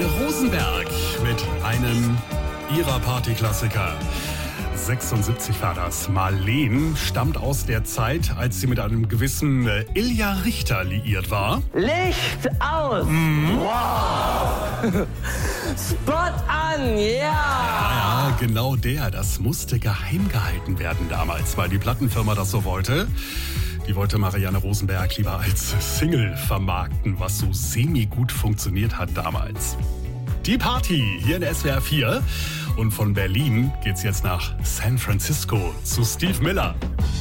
Rosenberg mit einem ihrer Partyklassiker. 76 war das. Marleen stammt aus der Zeit, als sie mit einem gewissen Ilja Richter liiert war. Licht aus! Wow! Spot an, Ja, genau der. Das musste geheim gehalten werden damals, weil die Plattenfirma das so wollte. Die wollte Marianne Rosenberg lieber als Single vermarkten, was so semi-gut funktioniert hat damals. Die Party hier in SWR 4. Und von Berlin geht's jetzt nach San Francisco zu Steve Miller.